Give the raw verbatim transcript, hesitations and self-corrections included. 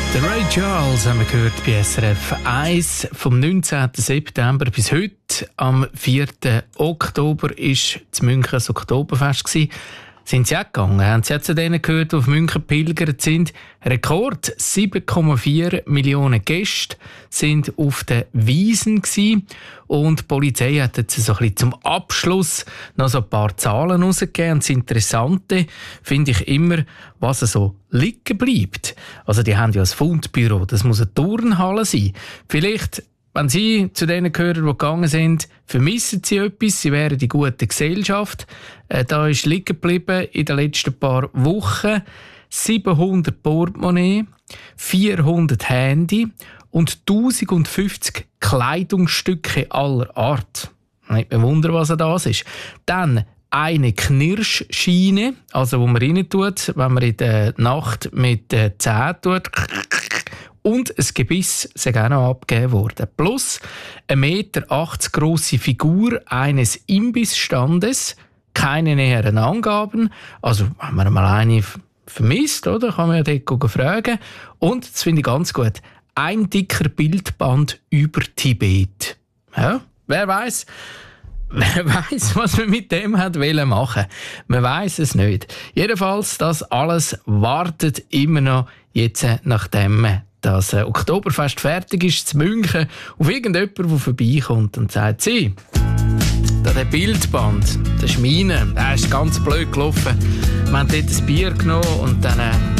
Der Ray Charles haben wir gehört bei S R F eins. Vom neunzehnten September bis heute, am vierten Oktober, war in München das Oktoberfest gewesen. Sind Sie auch gegangen? Haben Sie auch zu denen gehört, die auf München pilgert sind? Rekord sieben Komma vier Millionen Gäste sind auf den Wiesen gewesen. Und die Polizei hat jetzt so ein bisschen zum Abschluss noch so ein paar Zahlen rausgegeben. Und das Interessante finde ich immer, was so liegen bleibt. Also die haben ja ein Fundbüro, das muss eine Turnhalle sein. Vielleicht, wenn Sie zu denen gehören, die gegangen sind, vermissen Sie etwas, Sie wären die gute Gesellschaft. Äh, da ist liegen geblieben in den letzten paar Wochen siebenhundert Portemonnaie, vierhundert Handy und tausendfünfzig Kleidungsstücke aller Art. Nicht mehr wundern, was das ist. Dann eine Knirschschiene, also wo man rein tut, wenn man in der Nacht mit den Zähnen tut. Und ein Gebiss ist auch noch abgegeben worden. Plus eine eins Meter achtzig grosse Figur eines Imbissstandes. Keine näheren Angaben. Also, wenn man mal eine vermisst, oder, kann man ja dort fragen. Und, das finde ich ganz gut, ein dicker Bildband über Tibet. Ja, wer weiß, wer weiß, was man mit dem hat wollen machen. Man weiß es nicht. Jedenfalls, das alles wartet immer noch jetzt, nachdem das Oktoberfest fertig ist, zu München, auf irgendjemanden, der vorbeikommt und sagt, sie, da der Bildband, das ist meine, der ist ganz blöd gelaufen. Wir haben dort ein Bier genommen und dann